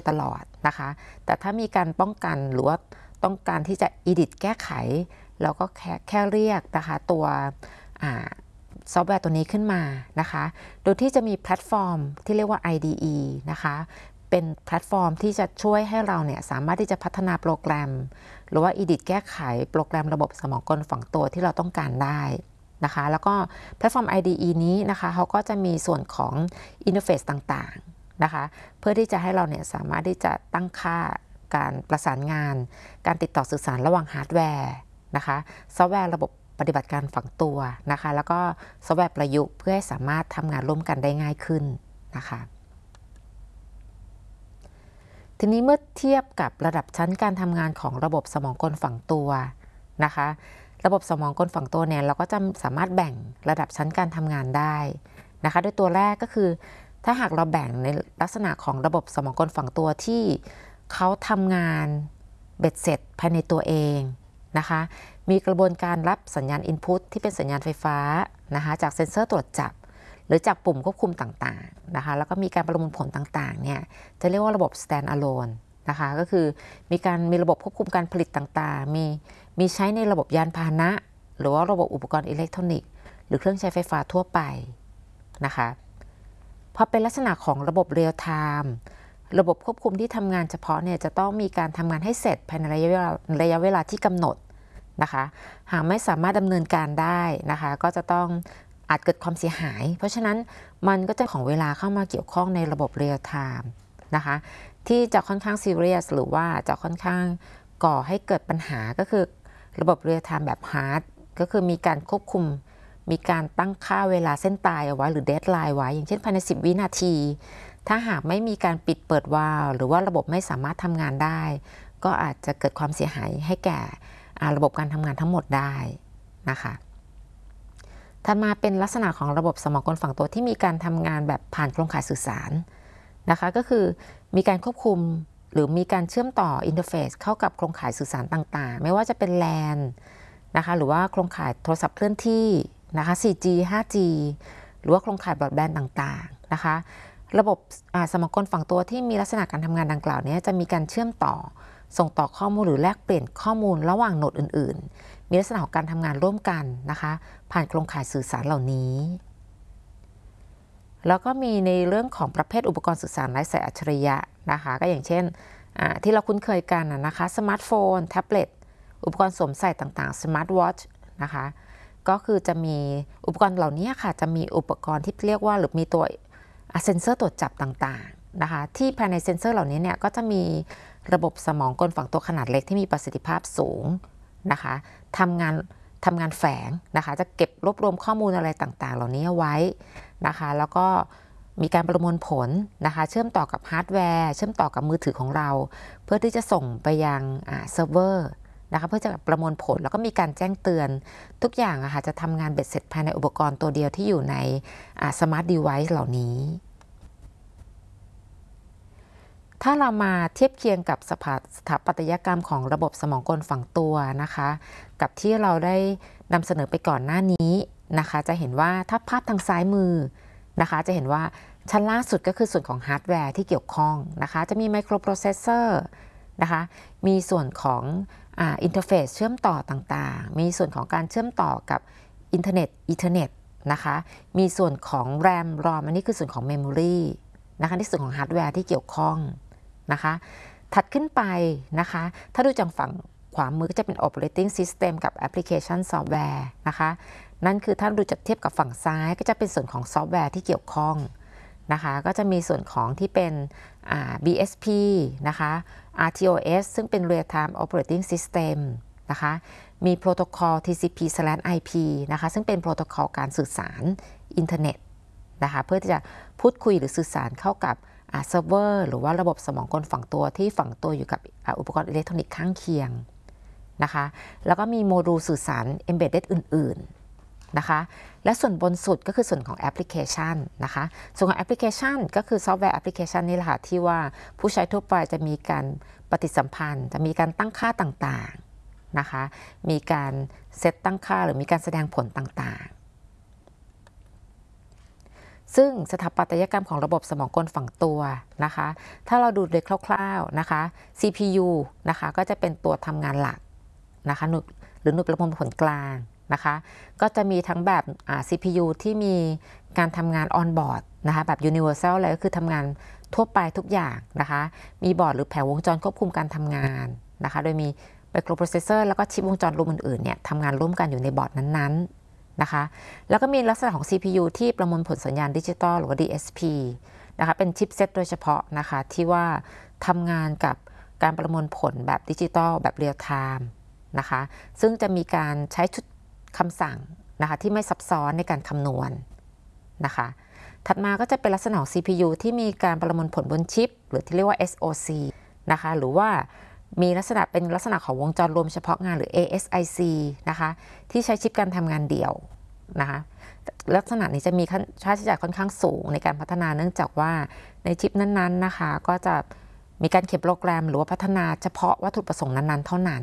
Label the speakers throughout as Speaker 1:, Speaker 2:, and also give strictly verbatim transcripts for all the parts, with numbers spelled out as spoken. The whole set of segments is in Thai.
Speaker 1: ตลอดนะคะแต่ถ้ามีการป้องกันหรือว่าต้องการที่จะ edit แก้ไขเราก็แค่แค่เรียกนะคะตัวซอฟต์แวร์ตัวนี้ขึ้นมานะคะโดยที่จะมีแพลตฟอร์มที่เรียกว่า ไอ ดี อี นะคะเป็นแพลตฟอร์มที่จะช่วยให้เราเนี่ยสามารถที่จะพัฒนาโปรแกรมหรือว่า edit แก้ไขโปรแกรมระบบสมองกลฝังตัวที่เราต้องการได้นะคะแล้วก็แพลตฟอร์ม ไอ ดี อี นี้นะคะเขาก็จะมีส่วนของอินเทอร์เฟซต่างๆนะคะเพื่อที่จะให้เราเนี่ยสามารถที่จะตั้งค่าการประสานงานการติดต่อสื่อสารระหว่างฮาร์ดแวร์นะคะซอฟต์แวร์ระบบปฏิบัติการฝังตัวนะคะแล้วก็ซอฟต์แวร์ประยุกต์เพื่อให้สามารถทำงานร่วมกันได้ง่ายขึ้นนะคะทีนี้เมื่อเทียบกับระดับชั้นการทำงานของระบบสมองกลฝังตัวนะคะระบบสมองกลฝังตัวเนี่ยเราก็จะสามารถแบ่งระดับชั้นการทำงานได้นะคะด้วยตัวแรกก็คือถ้าหากเราแบ่งในลักษณะของระบบสมองกลฝังตัวที่เขาทำงานเบ็ดเสร็จภายในตัวเองนะคะมีกระบวนการรับสัญญาณ Input ที่เป็นสัญญาณไฟฟ้านะคะจากเซ็นเซอร์ตรวจจับหรือจากปุ่มควบคุมต่างๆนะคะแล้วก็มีการประมวลผลต่างๆเนี่ยจะเรียกว่าระบบ stand alone นะคะก็คือมีการมีระบบควบคุมการผลิตต่างๆมีมีใช้ในระบบยานพาหนะหรือว่าระบบอุปกรณ์อิเล็กทรอนิกส์หรือเครื่องใช้ไฟฟ้าทั่วไปนะคะพอเป็นลักษณะของระบบเรียลไทม์ระบบควบคุมที่ทำงานเฉพาะเนี่ยจะต้องมีการทำงานให้เสร็จภายในระยะเวลาระยะเวลาที่กำหนดนะคะหากไม่สามารถดำเนินการได้นะคะก็จะต้องอาจเกิดความเสียหายเพราะฉะนั้นมันก็จะของเวลาเข้ามาเกี่ยวข้องในระบบเรียลไทม์นะคะที่จะค่อนข้างซีเรียสหรือว่าจะค่อนข้างก่อให้เกิดปัญหาก็คือระบบเรียลไทม์แบบฮาร์ดก็คือมีการควบคุมมีการตั้งค่าเวลาเส้นตายเอาไว้หรือเดดไลน์ไว้อย่างเช่นภายในสิบวินาทีถ้าหากไม่มีการปิดเปิดวาล์วหรือว่าระบบไม่สามารถทำงานได้ก็อาจจะเกิดความเสียหายให้แก่ระบบการทำงานทั้งหมดได้นะคะถัดมาเป็นลักษณะของระบบสมองกลฝังตัวที่มีการทำงานแบบผ่านโครงข่ายสื่อสารนะคะก็คือมีการควบคุมหรือมีการเชื่อมต่ออินเทอร์เฟซเข้ากับโครงข่ายสื่อสารต่างๆไม่ว่าจะเป็น แลน นะคะหรือว่าโครงข่ายโทรศัพท์เคลื่อนที่นะคะ โฟร์จี ไฟว์จี หรือว่าโครงข่ายบรอดแบนด์ต่างๆนะคะระบบสมองกลฝังตัวที่มีลักษณะการทำงานดังกล่าวนี้จะมีการเชื่อมต่อส่งต่อข้อมูลหรือแลกเปลี่ยนข้อมูลระหว่างโนดอื่นๆมีลักษณะของการทำงานร่วมกันนะคะผ่านโครงข่ายสื่อสารเหล่านี้แล้วก็มีในเรื่องของประเภทอุปกรณ์สื่อสารไร้สายอัจฉริยะนะคะก็อย่างเช่นที่เราคุ้นเคยกันนะคะสมาร์ทโฟนแท็บเล็ตอุปกรณ์สวมใส่ต่างๆสมาร์ทวอทช์นะคะก็คือจะมีอุปกรณ์เหล่านี้ค่ะจะมีอุปกรณ์ที่เรียกว่าหรือมีตัวเซ็นเซอร์ตรวจจับต่างๆนะคะที่ภายในเซ็นเซอร์เหล่านี้เนี่ยก็จะมีระบบสมองกลฝังตัวขนาดเล็กที่มีประสิทธิภาพสูงนะคะทำงานทำงานแฝงนะคะจะเก็บรวบรวมข้อมูลอะไรต่างๆเหล่านี้เอาไว้นะคะแล้วก็มีการประมวลผลนะคะเชื่อมต่อกับฮาร์ดแวร์เชื่อมต่อกับมือถือของเราเพื่อที่จะส่งไปยังเซิร์ฟเวอร์นะคะเพื่อจะประมวลผลแล้วก็มีการแจ้งเตือนทุกอย่างอะค่ะจะทำงานเบ็ดเสร็จภายในอุปกรณ์ตัวเดียวที่อยู่ในสมาร์ทดีไวซ์เหล่านี้ถ้าเรามาเทียบเคียงกับสถาปัตยกรรมของระบบสมองกลฝังตัวนะคะกับที่เราได้นำเสนอไปก่อนหน้านี้นะคะจะเห็นว่าถ้าภาพทางซ้ายมือนะคะจะเห็นว่าชั้นล่างสุดก็คือส่วนของฮาร์ดแวร์ที่เกี่ยวข้องนะคะจะมีไมโครโปรเซสเซอร์นะคะมีส่วนของอินเทอร์เฟซเชื่อมต่อต่างๆมีส่วนของการเชื่อมต่อกับอินเทอร์เน็ตอีเทอร์เน็ตนะคะมีส่วนของ แรม รอม อันนี้คือส่วนของเมมโมรีนะคะในส่วนของฮาร์ดแวร์ที่เกี่ยวข้องนะคะถัดขึ้นไปนะคะถ้าดูจากฝั่งขวามือก็จะเป็น operating system กับ application software นะคะนั่นคือถ้าดูจากเทียบกับฝั่งซ้ายก็จะเป็นส่วนของซอฟต์แวร์ที่เกี่ยวข้องนะคะก็จะมีส่วนของที่เป็น บี เอส พี นะคะ อาร์ ที โอ เอส ซึ่งเป็น real time operating system นะคะมีโปรโตคอล ที ซี พี ไอ พี นะคะซึ่งเป็นโปรโตคอลการสื่อสารอินเทอร์เน็ตนะคะเพื่อที่จะพูดคุยหรือสื่อสารเข้ากับเซิร์ฟเวอร์หรือว่าระบบสมองกลฝังตัวที่ฝังตัวอยู่กับอุปกรณ์อิเล็กทรอนิกส์ข้างเคียงนะคะแล้วก็มีโมดูลสื่อสาร embedded อื่นๆนะคะและส่วนบนสุดก็คือส่วนของแอปพลิเคชันนะคะส่วนของแอปพลิเคชันก็คือซอฟต์แวร์แอปพลิเคชันนี่แหละค่ะที่ว่าผู้ใช้ทั่วไปจะมีการปฏิสัมพันธ์จะมีการตั้งค่าต่างๆนะคะมีการเซตตั้งค่าหรือมีการแสดงผลต่างๆ ซึ่ซึ่งสถาปัตยกรรมของระบบสมองกลฝังตัวนะคะถ้าเราดูโดยคร่าวๆนะคะ ซี พี ยู นะคะก็จะเป็นตัวทำงานหลักนะคะหน่วยหรือหน่วยประมวลผลกลางนะคะก็จะมีทั้งแบบ ซี พี ยู ที่มีการทำงานออนบอร์ดนะคะแบบ universal เลยก็คือทำงานทั่วไปทุกอย่างนะคะมีบอร์ดหรือแผงวงจรควบคุมการทำงานนะคะโดยมีไมโครโปรเซสเซอร์แล้วก็ชิปวงจรรวมอื่นๆเนี่ยทำงานร่วมกันอยู่ในบอร์ดนั้นๆนะคะแล้วก็มีลักษณะของ ซี พี ยู ที่ประมวลผลสัญญาณดิจิตอลหรือว่า ดี เอส พี นะคะเป็นชิปเซตโดยเฉพาะนะคะที่ว่าทำงานกับการประมวลผลแบบดิจิตอลแบบเรียลไทม์นะคะซึ่งจะมีการใช้ชุดคำสั่งนะคะที่ไม่ซับซ้อนในการคำนวณนะคะถัดมาก็จะเป็นลักษณะของ ซี พี ยู ที่มีการประมวลผลบนชิปหรือที่เรียกว่า เอส โอ ซี นะคะหรือว่ามีลักษณะเป็นลักษณะของวงจรรวมเฉพาะงานหรือ เอ เอส ไอ ซี นะคะที่ใช้ชิปการทำงานเดี่ยวนะคะลักษณะนี้จะมีค่าใช้จ่ายค่อนข้างสูงในการพัฒนาเนื่องจากว่าในชิปนั้นๆนะคะก็จะมีการเขียนโปรแกรมหรือว่าพัฒนาเฉพาะวัตถุประสงค์นั้นๆเท่านั้น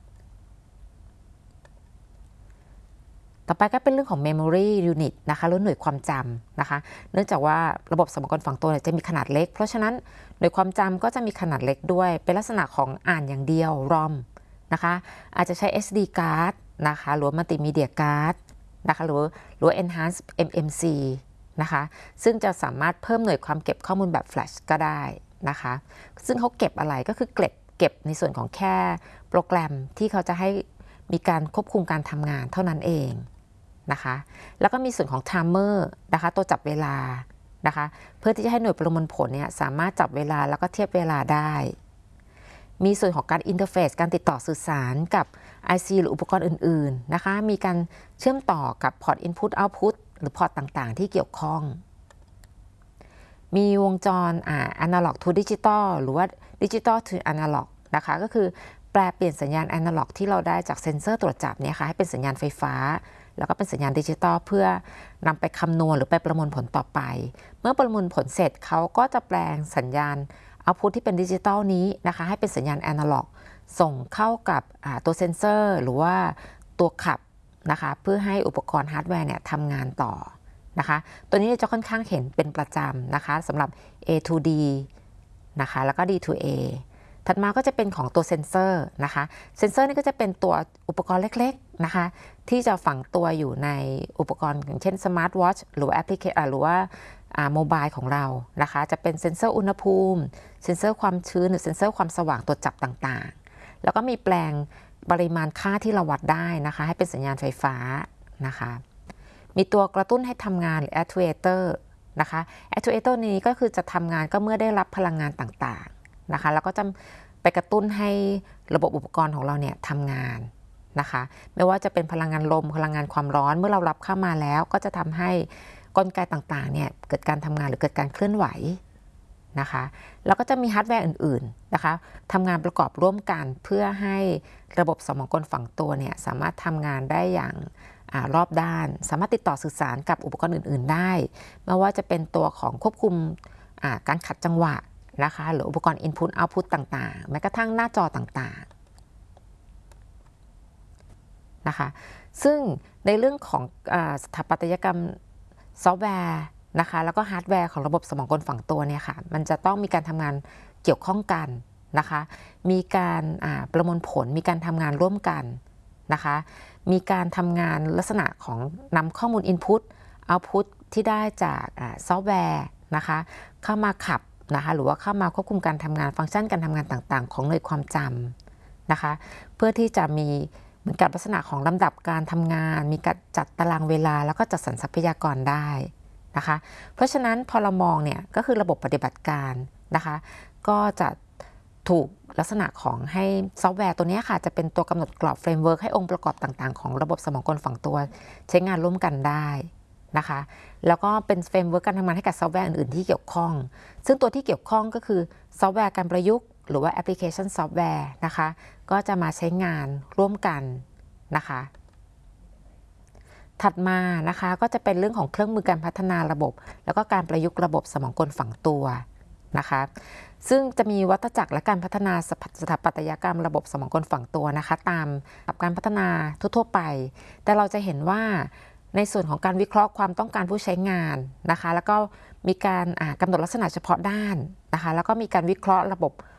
Speaker 1: ต่อไปก็เป็นเรื่องของ Memory Unit นะคะหรือหน่วยความจำนะคะเนื่องจากว่าระบบสมองกลฝังตัวจะมีขนาดเล็กเพราะฉะนั้นหน่วยความจำก็จะมีขนาดเล็กด้วยเป็นลักษณะของอ่านอย่างเดียว รอม นะคะอาจจะใช้ เอส ดี card นะคะหรือ Multimedia card นะคะหรือหรือ Enhanced เอ็ม เอ็ม ซี นะคะซึ่งจะสามารถเพิ่มหน่วยความเก็บข้อมูลแบบ Flash ก็ได้นะคะซึ่งเขาเก็บอะไรก็คือเก็บเก็บในส่วนของแค่โปรแกรมที่เขาจะให้มีการควบคุมการทำงานเท่านั้นเองนะคะแล้วก็มีส่วนของ Timer นะคะตัวจับเวลานะคะเพื่อที่จะให้หน่วยประมวลผลเนี่ยสามารถจับเวลาแล้วก็เทียบเวลาได้มีส่วนของการอินเทอร์เฟซการติดต่อสื่อสารกับ ไอ ซี หรืออุปกรณ์อื่นๆนะคะมีการเชื่อมต่อกับพอร์ต Input Output หรือพอร์ตต่างๆที่เกี่ยวข้องมีวงจรอ่า Analog to Digital หรือว่า Digital to Analog นะคะก็คือแปลเปลี่ยนสัญญาณ Analog ที่เราได้จากเซ็นเซอร์ตรวจจับเนี่ยค่ะให้เป็นสัญญาณไฟฟ้าแล้วก็เป็นสัญญาณดิจิตอลเพื่อนำไปคำนวณหรือไปประมวลผลต่อไปเมื่อประมวลผลเสร็จเขาก็จะแปลงสัญญาณเอาพุทที่เป็นดิจิตอลนี้นะคะให้เป็นสัญญาณแอนะล็อกส่งเข้ากับตัวเซ็นเซอร์หรือว่าตัวขับนะคะเพื่อให้อุปกรณ์ฮาร์ดแวร์เนี่ยทำงานต่อนะคะตัวนี้จะค่อนข้างเห็นเป็นประจำนะคะสำหรับ เอ ทู ดี นะคะแล้วก็ ดี ทู เอ ถัดมาก็จะเป็นของตัวเซ็นเซอร์นะคะเซ็นเซอร์นี่ก็จะเป็นตัวอุปกรณ์เล็กๆนะคะที่จะฝังตัวอยู่ในอุปกรณ์อย่างเช่นสมาร์ทวอทช์หรือว่าแอปพลิเคชันหรือว่าโมบายของเรานะคะจะเป็นเซ็นเซอร์อุณหภูมิเซ็นเซอร์ความชื้นหรือเซ็นเซอร์ความสว่างตรวจจับต่างๆแล้วก็มีแปลงปริมาณค่าที่เราวัดได้นะคะให้เป็นสัญญาณไฟฟ้านะคะมีตัวกระตุ้นให้ทำงานหรือ actuator นะคะ actuator นี้ก็คือจะทำงานก็เมื่อได้รับพลังงานต่างๆนะคะแล้วก็จะไปกระตุ้นให้ระบบอุปกรณ์ของเราเนี่ยทำงานนะคะไม่ว่าจะเป็นพลังงานลมพลังงานความร้อนเมื่อเรารับเข้ามาแล้วก็จะทำให้กลไกต่างๆเนี่ยเกิดการทำงานหรือเกิดการเคลื่อนไหวนะคะแล้วก็จะมีฮาร์ดแวร์อื่นๆนะคะทำงานประกอบร่วมกันเพื่อให้ระบบสมองกลฝังตัวเนี่ยสามารถทำงานได้อย่างรอบด้านสามารถติดต่อสื่อสารกับอุปกรณ์อื่นๆได้ไม่ว่าจะเป็นตัวของควบคุมการขัดจังหวะนะคะหรืออุปกรณ์ Input Output ต่างๆแม้กระทั่งหน้าจอต่างๆนะคะซึ่งในเรื่องของสถาปัตยกรรมซอฟต์แวร์นะคะแล้วก็ฮาร์ดแวร์ของระบบสมองกลฝังตัวเนี่ยค่ะมันจะต้องมีการทำงานเกี่ยวข้องกันนะคะมีการประมวลผลมีการทำงานร่วมกันนะคะมีการทำงานลักษณะของนำข้อมูล Input Output ที่ได้จากซอฟต์แวร์นะคะเข้ามาขับนะคะหรือว่าเข้ามาควบคุมการทำงานฟังก์ชันการทำงานต่างๆของหน่วยความจำนะคะเพื่อที่จะมีเหมือนกับลักษณะของลำดับการทำงานมีการจัดตารางเวลาแล้วก็จัดสรรทรัพยากรได้นะคะเพราะฉะนั้นพอเรามองเนี่ยก็คือระบบปฏิบัติการนะคะก็จะถูกลักษณะของให้ซอฟต์แวร์ตัวนี้ค่ะจะเป็นตัวกำหนดกรอบเฟรมเวิร์กให้องค์ประกอบต่างๆของระบบสมองกลฝังตัวใช้งานร่วมกันได้นะคะแล้วก็เป็นเฟรมเวิร์กการทำงานให้กับซอฟต์แวร์อื่นๆที่เกี่ยวข้องซึ่งตัวที่เกี่ยวข้องก็คือซอฟต์แวร์การประยุกต์หรือว่าแอปพลิเคชันซอฟต์แวร์นะคะก็จะมาใช้งานร่วมกันนะคะถัดมานะคะก็จะเป็นเรื่องของเครื่องมือการพัฒนาระบบแล้วก็การประยุกต์ระบบสมองกลฝังตัวนะคะซึ่งจะมีวัฏจักรและการพัฒนาสถาปัตยกรรมระบบสมองกลฝังตัวนะคะตามกับการพัฒนาทั่วๆไปแต่เราจะเห็นว่าในส่วนของการวิเคราะห์ความต้องการผู้ใช้งานนะคะแล้วก็มีการกำหนดลักษณะเฉพาะด้านนะคะแล้วก็มีการวิเคราะห์ระบบ